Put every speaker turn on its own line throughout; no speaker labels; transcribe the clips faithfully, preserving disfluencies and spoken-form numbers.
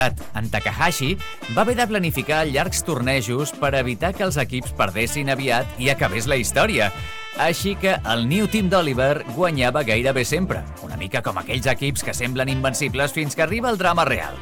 En Takahashi va haver de planificar llargs tornejos per evitar que els equips perdessin aviat i acabés la història. Així que el New Team d'Oliver guanyava gairebé sempre, una mica com aquells equips que semblen invencibles fins que arriba el drama real.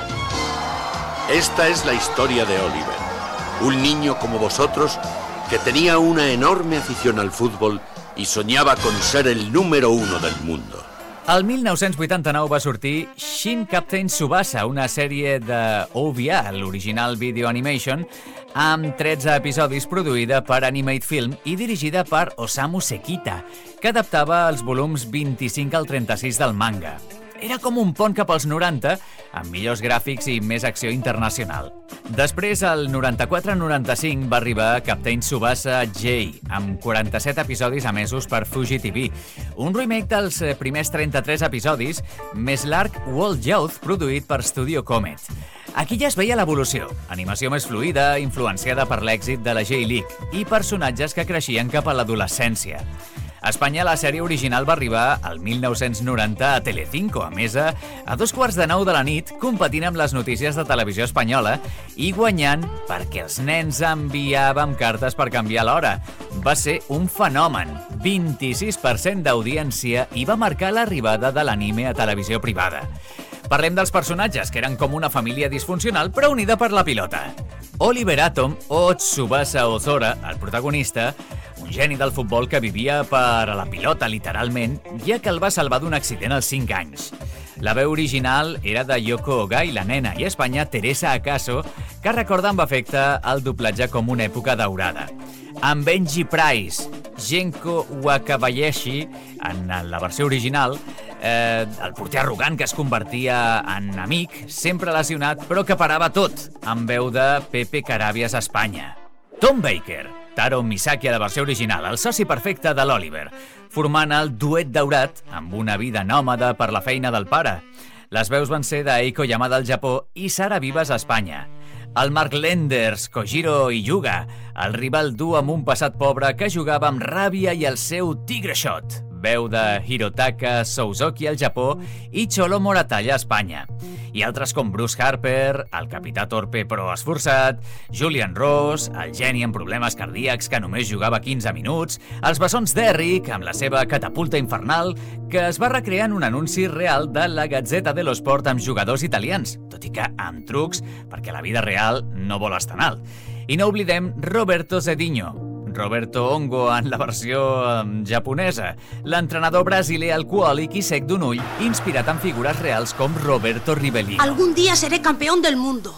Esta es la historia de Oliver, un niño como vosotros que tenía una enorme afición al fútbol y soñaba con ser el número uno del mundo.
El mil nou-cents vuitanta-nou va sortir Shin Captain Tsubasa, una sèrie de O V A, l'original Video Animation, amb tretze episodis produïda per Animate Film i dirigida per Osamu Sekita, que adaptava els volums vint-i-cinc al trenta-sis del manga. Era com un pont cap als noranta, amb millors gràfics i més acció internacional. Després, el noranta-quatre noranta-cinc, va arribar Captain Tsubasa J, amb quaranta-set episodis emesos per Fuji T V. Un remake dels primers trenta-tres episodis, més l'arc World Youth, produït per Studio Comet. Aquí ja es veia l'evolució, animació més fluida, influenciada per l'èxit de la J-League i personatges que creixien cap a l'adolescència. A Espanya, la sèrie original va arribar al mil nou-cents noranta a Telecinco, a Mesa, a dos quarts de nou de la nit, competint amb les notícies de televisió espanyola i guanyant perquè els nens enviàvem cartes per canviar l'hora. Va ser un fenomen, vint-i-sis per cent d'audiència, i va marcar l'arribada de l'anime a televisió privada. Parlem dels personatges, que eren com una família disfuncional però unida per la pilota. Oliver Atom, o Tsubasa Ozora, el protagonista, un geni del futbol que vivia per a la pilota, literalment, ja que el va salvar d'un accident als cinc anys. La veu original era de Yoko Ogai, la nena, i a Espanya Teresa Acaso, que recorda amb afecte el doblatge com una època daurada. Amb Benji Price, Genko Wakabayashi, en la versió original, eh, el porter arrogant que es convertia en amic, sempre lesionat, però que parava tot, amb veu de Pepe Carabias a Espanya. Tom Baker, Taro Misaki a la versió original, el soci perfecte de l'Oliver, formant el duet daurat amb una vida nòmada per la feina del pare. Les veus van ser d'Eiko Yamada al Japó i Sara Vivas a Espanya. El Mark Lenders, Kojiro Hyuga, el rival dur amb un passat pobre que jugava amb ràbia i el seu Tigre Shot, veu de Hirotaka Souzoki al Japó i Cholo Moratalla a Espanya. I altres com Bruce Harper, el capità torpe però esforçat, Julian Ross, el geni amb problemes cardíacs que només jugava quinze minuts, els bessons d'Eric amb la seva catapulta infernal, que es va recrear en un anunci real de la Gazzetta dello Sport amb jugadors italians, tot i que amb trucs, perquè la vida real no vol estar en alt. I no oblidem Roberto Zedinho, Roberto Ongo en la versió um, japonesa, l'entrenador brasiler alcohòlic i sec d'un ull, inspirat en figures reals com Roberto Rivellino.
Algún día seré campeón del mundo.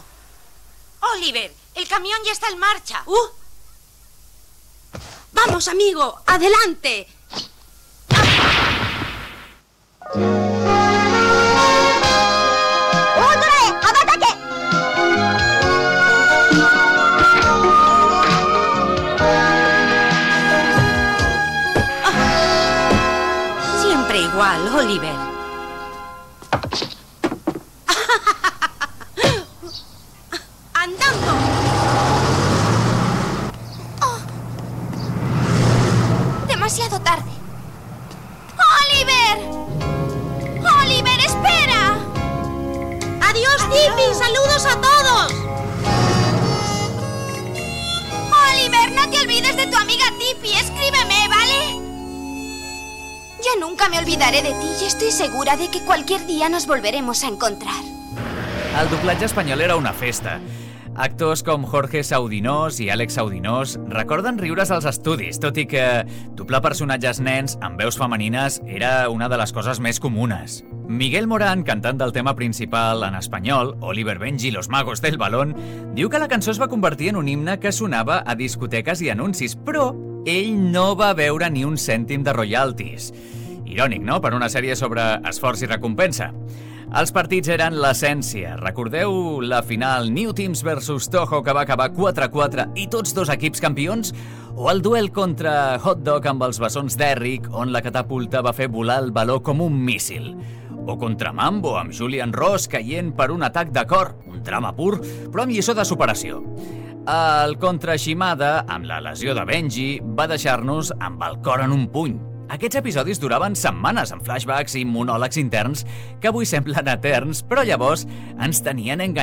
Oliver, el camión ya está en marcha.
Uh. Vamos, amigo, adelante.
Igual, Oliver.
¡Andando!
Oh. Demasiado tarde. ¡Oliver! ¡Oliver, espera!
¡Adiós, Tippy! ¡Saludos a todos!
Oliver, no te olvides de tu amiga Tippy. Escríbeme, ¿vale? Ya nunca me olvidaré de ti y estoy segura de que cualquier día nos volveremos a encontrar.
El doblatge espanyol era una festa. Actors com Jorge Saudinós i Àlex Saudinós recorden riures als estudis, tot i que doblar personatges nens amb veus femenines era una de les coses més comunes. Miguel Morán, cantant del tema principal en espanyol, Oliver Benji, Los Magos del Balón, diu que la cançó es va convertir en un himne que sonava a discoteques i anuncis, però ell no va veure ni un cèntim de royalties. Irònic, no?, per una sèrie sobre esforç i recompensa. Els partits eren l'essència. Recordeu la final New Teams versus Toho, que va acabar quatre a quatre i tots dos equips campions? O el duel contra Hot Dog amb els bessons d'Eric, on la catapulta va fer volar el baló com un míssil? O contra Mambo, amb Julian Ross caient per un atac de cor, un drama pur, però amb lliçó de superació. El contra Shimada, amb la lesió de Benji, va deixar-nos amb el cor en un puny. Aquests episodis duraven setmanes amb flashbacks i monòlegs interns que avui semblen eterns, però llavors ens tenien enganyats.